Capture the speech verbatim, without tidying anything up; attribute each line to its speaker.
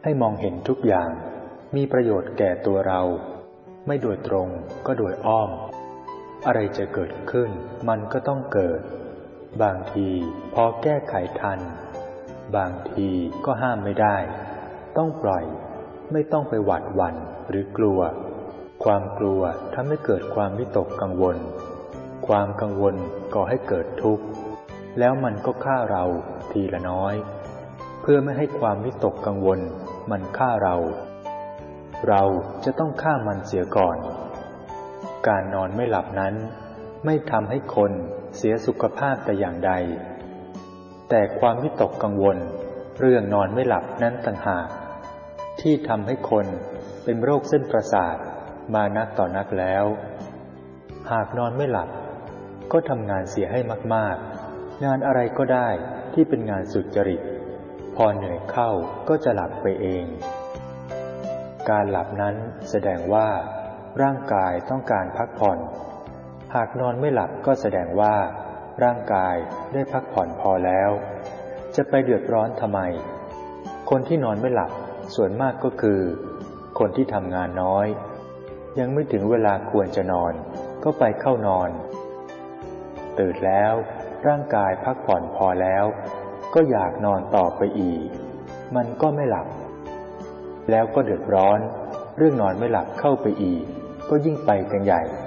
Speaker 1: ให้มองเห็นทุกอย่างมีประโยชน์แก่ตัวเราไม่โดยตรงก็โดยอ้อมอะไรจะเกิดขึ้นมันก็ต้องเกิดบางทีพอแก้ไขทันบางทีก็ห้ามไม่ได้ต้องปล่อยไม่ต้องไปหวาดหวั่นหรือกลัวความกลัวทำให้เกิดความวิตกกังวลความกังวลก่อให้เกิดทุกข์แล้วมันก็ฆ่าเราทีละน้อยเพื่อไม่ให้ความวิตกกังวลมันฆ่าเราเราจะต้องฆ่ามันเสียก่อนการนอนไม่หลับนั้นไม่ทำให้คนเสียสุขภาพแต่อย่างใดแต่ความวิตกกังวลเรื่องนอนไม่หลับนั้นต่างหากที่ทำให้คนเป็นโรคเส้นประสาทมานักต่อนักแล้วหากนอนไม่หลับก็ทำงานเสียให้มากๆงานอะไรก็ได้ที่เป็นงานสุจริตพอเหนื่อยเข้าก็จะหลับไปเองการหลับนั้นแสดงว่าร่างกายต้องการพักผ่อนหากนอนไม่หลับก็แสดงว่าร่างกายได้พักผ่อนพอแล้วจะไปเดือดร้อนทำไมคนที่นอนไม่หลับส่วนมากก็คือคนที่ทำงานน้อยยังไม่ถึงเวลาควรจะนอนก็ไปเข้านอนตื่นแล้วร่างกายพักผ่อนพอแล้วก็อยากนอนต่อไปอีกมันก็ไม่หลับแล้วก็เดือดร้อนเรื่องนอนไม่หลับเข้าไปอีกก็ยิ่งไปกันใหญ่